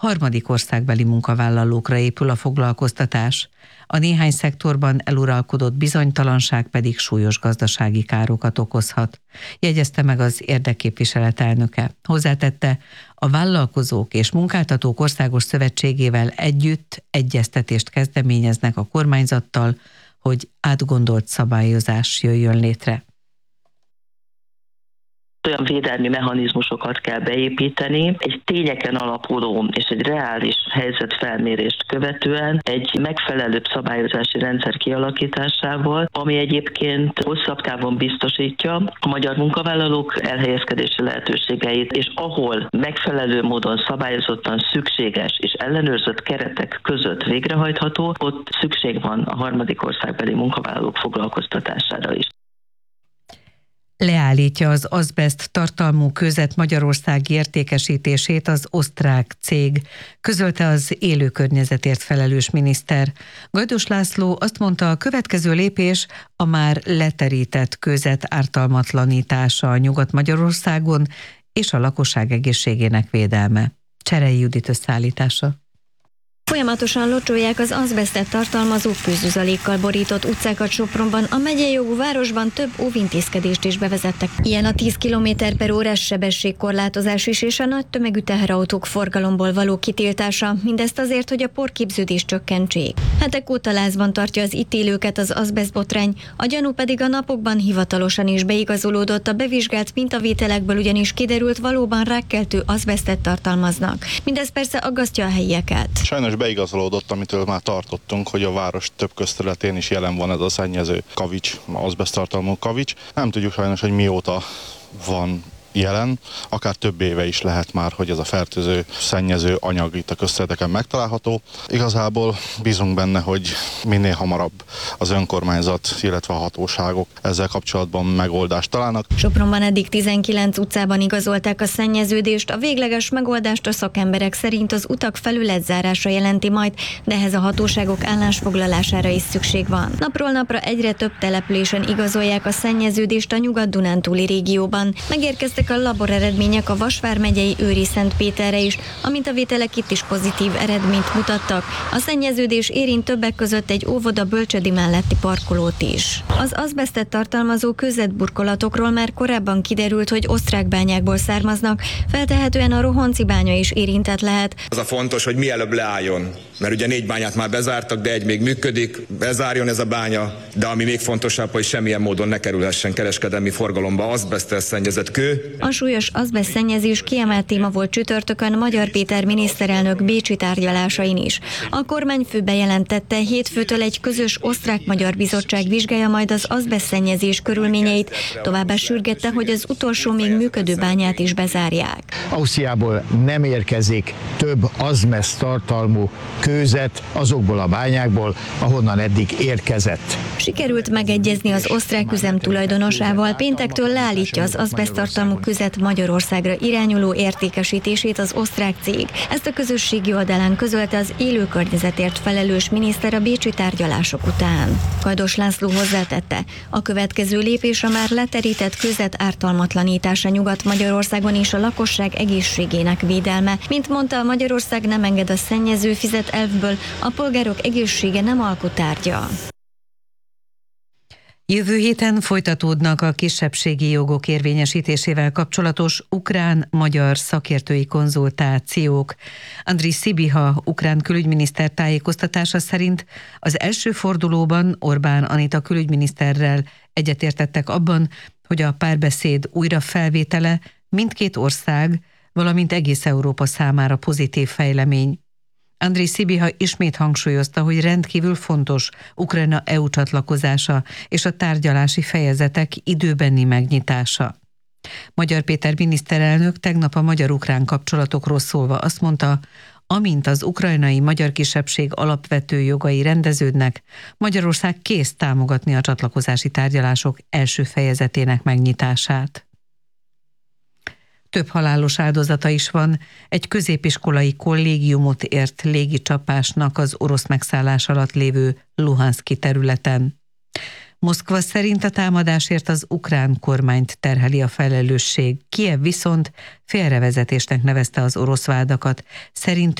harmadik országbeli munkavállalókra épül a foglalkoztatás. A néhány szektorban eluralkodott bizonytalanság pedig súlyos gazdasági károkat okozhat, jegyezte meg az érdekképviselet elnöke. Hozzátette, a Vállalkozók és Munkáltatók Országos Szövetségével együtt egyeztetést kezdeményeznek a kormányzattal, hogy átgondolt szabályozás jöjjön létre. Olyan védelmi mechanizmusokat kell beépíteni, egy tényeken alapuló és egy reális helyzetfelmérést követően egy megfelelőbb szabályozási rendszer kialakításával, ami egyébként hosszabb távon biztosítja a magyar munkavállalók elhelyezkedési lehetőségeit, és ahol megfelelő módon szabályozottan szükséges és ellenőrzött keretek között végrehajtható, ott szükség van a harmadik országbeli munkavállalók foglalkoztatására is. Leállítja az azbeszt tartalmú kőzet magyarországi értékesítését az osztrák cég, közölte az élőkörnyezetért felelős miniszter. Gajdos László azt mondta, a következő lépés a már leterített kőzet ártalmatlanítása Nyugat-Magyarországon és a lakosság egészségének védelme. Cserei Judit összeállítása. Folyamatosan locsolják az azbesztet tartalmazó kőzuzalékkal borított utcákat Sopronban, a megyei jogú városban több óvintézkedést is bevezettek. Ilyen a 10 km/h sebességkorlátozás is és a nagy tömegű teherautók forgalomból való kitiltása, mindezt azért, hogy a porképződést csökkentsék. Hetek óta lázban tartja az itt élőket az azbesztbotrány, a gyanú pedig a napokban hivatalosan is beigazolódott, a bevizsgált mintavételekből ugyanis kiderült, valóban rákkeltő azbesztet tartalmaznak. Mindez persze aggasztja a helyieket. Sajnos beigazolódott, amitől már tartottunk, hogy a város több közterületén is jelen van ez a szennyező kavics, azbeszttartalmú kavics. Nem tudjuk sajnos, hogy mióta van jelen, akár több éve is lehet már, hogy ez a fertőző, szennyező anyag itt a közterületeken megtalálható. Igazából bízunk benne, hogy minél hamarabb az önkormányzat, illetve a hatóságok ezzel kapcsolatban megoldást találnak. Sopronban eddig 19 utcában igazolták a szennyeződést, a végleges megoldást a szakemberek szerint az utak felületzárása jelenti majd, de ehhez a hatóságok állásfoglalására is szükség van. Napról napra egyre több településen igazolják a szennyeződést a Nyugat-Dunántúli régióban. Megérkeztek a laboreredmények a Vas vármegyei Őri-Szentpéterre is, a mintavételek itt is pozitív eredményt mutattak. A szennyeződés érint többek között egy óvoda bölcsödi melletti parkolót is. Az azbesztet tartalmazó kőzetburkolatokról már korábban kiderült, hogy osztrák bányákból származnak, feltehetően a Rohonci bánya is érintett lehet. Az a fontos, hogy mielőbb leálljon, mert ugye 4 bányát már bezártak, de egy még működik, bezárjon ez a bánya, de ami még fontosabb, hogy semmilyen módon ne kerülhessen kereskedelmi forgalomba azbeszttel szennyezett kő. A súlyos azbesztszennyezés kiemelt téma volt csütörtökön Magyar Péter miniszterelnök bécsi tárgyalásain is. A kormányfő bejelentette, hétfőtől egy közös osztrák-magyar bizottság vizsgálja majd az azbesztszennyezés körülményeit, továbbá sürgette, hogy az utolsó még működő bányát is bezárják. Ausztriából nem érkezik több azbeszt tartalmú kőzet azokból a bányákból, ahonnan eddig érkezett. Sikerült megegyezni az osztrák üzem tulajdonosával, péntektől leállítja az azbeszt tartalmú kőzet Magyarországra irányuló értékesítését az osztrák cég. Ezt a közösségi oldalán közölte az élőkörnyezetért felelős miniszter a bécsi tárgyalások után. Gajdos László hozzátette, a következő lépés a már leterített kőzet ártalmatlanítása Nyugat-Magyarországon és a lakosság egészségének védelme. Mint mondta, Magyarország nem enged a szennyező fizet elvből, a polgárok egészsége nem alkutárgya. Jövő héten folytatódnak a kisebbségi jogok érvényesítésével kapcsolatos ukrán-magyar szakértői konzultációk. Andris Sibiha ukrán külügyminiszter tájékoztatása szerint az első fordulóban Orbán Anita külügyminiszterrel egyetértettek abban, hogy a párbeszéd újrafelvétele mindkét ország, valamint egész Európa számára pozitív fejlemény. Andris Sibiha ismét hangsúlyozta, hogy rendkívül fontos Ukrajna EU csatlakozása és a tárgyalási fejezetek időbeni megnyitása. Magyar Péter miniszterelnök tegnap a magyar-ukrán kapcsolatokról szólva azt mondta, amint az ukrajnai magyar kisebbség alapvető jogai rendeződnek, Magyarország kész támogatni a csatlakozási tárgyalások első fejezetének megnyitását. Több halálos áldozata is van, egy középiskolai kollégiumot ért légicsapásnak az orosz megszállás alatt lévő Luhanszki területen. Moszkva szerint a támadásért az ukrán kormányt terheli a felelősség, Kijev viszont félrevezetésnek nevezte az orosz vádakat, szerint